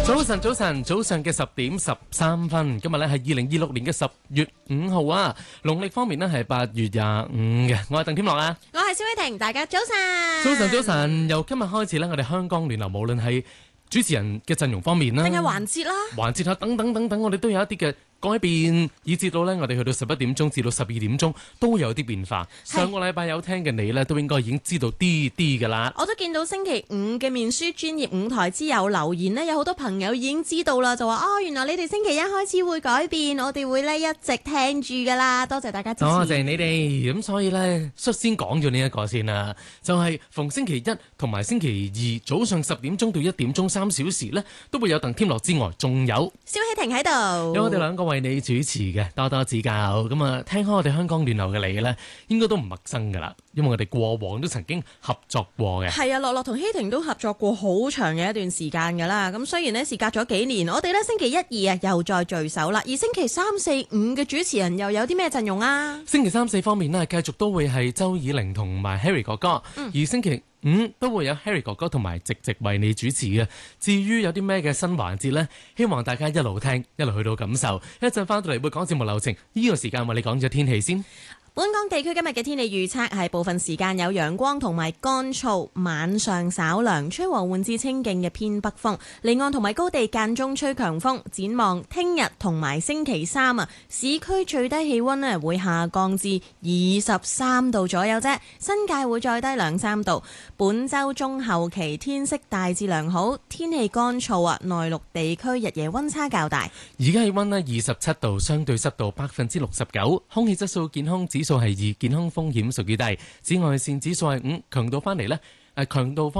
早上嘅10:13，今日咧係2026年嘅10月5號啊，農曆方面呢係8月25嘅。我係鄧添樂啊， 我係蕭偉婷，大家早晨。 早晨，由今日開始呢，我哋香港聯絡無論係主持人嘅陣容方面啦， 定係環節啦， 環節啊等等，我哋都有一啲嘅改變，以至到呢，我哋去到11點鐘至到12點鐘都有啲變化。上個禮拜有聽嘅你呢，都應該已經知道啲㗎啦。 我都見到星期5嘅面書專業舞台之友留言呢，有好多朋友已經知道啦，就話原來你哋星期一開始會改變，我哋會呢一直聽住㗎啦。多謝大家支持， 多謝你哋。咁所以呢，率先講咗呢一個先啦，就係逢星期一同埋星期二早上10點鐘到1點鐘3小時呢，都會有鄧添樂之外，仲有蕭希婷喺度， 有我哋兩個為你主持嘅，多多指教。咁啊，聽開我哋香港聯絡嘅你呢，應該都唔陌生噶啦，因為我哋過往都曾經合作過嘅。 係啊，樂樂同希婷都合作過好長嘅一段時間噶啦。咁雖然呢，事隔咗幾年，我哋呢星期一二啊又再聚首啦。而星期三四五嘅主持人又有啲咩陣容啊？ 星期三四方面呢，繼續都會係周以玲同埋 Harry 哥哥，而星期5都會有 Harry 哥哥同埋直為你主持嘅。至於有啲咩嘅新環節呢，希望大家一路聽一路去到感受。一陣翻到嚟會講節目流程，呢個時間為你講咗天氣先。 本港地區今日嘅天氣預測係部分時間有陽光同埋乾燥，晚上稍涼，吹和緩至清勁嘅偏北風，離岸同埋高地間中吹強風。展望聽日同埋星期三啊，市區最低氣溫咧會下降至23度左右啫，新界會再低2-3度。本週中後期天色大致良好，天氣乾燥啊，內陸地區日夜溫差較大。 而家氣溫咧27度，相對濕度69%，空氣質素健康指數係2，健康風險屬於低，紫外線指數係5，強度翻嚟呢，強度方